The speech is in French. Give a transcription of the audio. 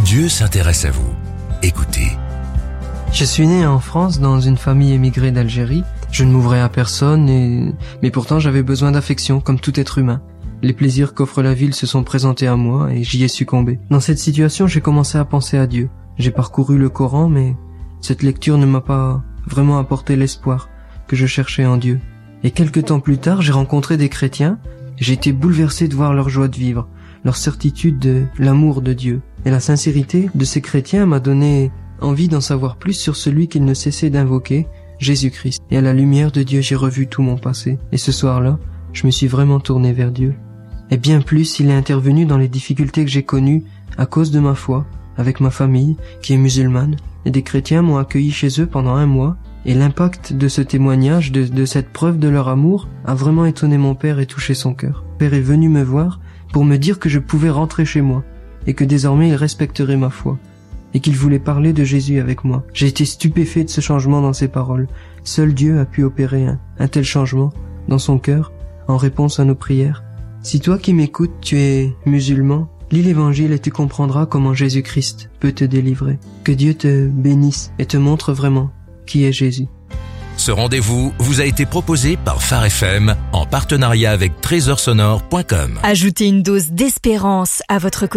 Dieu s'intéresse à vous. Écoutez. Je suis né en France dans une famille émigrée d'Algérie. Je ne m'ouvrais à personne, mais pourtant j'avais besoin d'affection comme tout être humain. Les plaisirs qu'offre la ville se sont présentés à moi et j'y ai succombé. Dans cette situation, j'ai commencé à penser à Dieu. J'ai parcouru le Coran, mais cette lecture ne m'a pas vraiment apporté l'espoir que je cherchais en Dieu. Et quelque temps plus tard, j'ai rencontré des chrétiens et j'ai été bouleversé de voir leur joie de vivre, leur certitude de l'amour de Dieu. Et la sincérité de ces chrétiens m'a donné envie d'en savoir plus sur celui qu'ils ne cessaient d'invoquer, Jésus-Christ. Et à la lumière de Dieu, j'ai revu tout mon passé. Et ce soir-là, je me suis vraiment tourné vers Dieu. Et bien plus, il est intervenu dans les difficultés que j'ai connues à cause de ma foi, avec ma famille, qui est musulmane. Et des chrétiens m'ont accueilli chez eux pendant 1 mois. Et l'impact de ce témoignage, de cette preuve de leur amour, a vraiment étonné mon père et touché son cœur. Mon père est venu me voir pour me dire que je pouvais rentrer chez moi, et que désormais il respecterait ma foi, et qu'il voulait parler de Jésus avec moi. J'ai été stupéfait de ce changement dans ses paroles. Seul Dieu a pu opérer un tel changement dans son cœur, en réponse à nos prières. Si toi qui m'écoutes, tu es musulman, lis l'évangile et tu comprendras comment Jésus-Christ peut te délivrer. Que Dieu te bénisse et te montre vraiment qui est Jésus. Ce rendez-vous vous a été proposé par Phare FM en partenariat avec trésorsonore.com. Ajoutez une dose d'espérance à votre quotidien.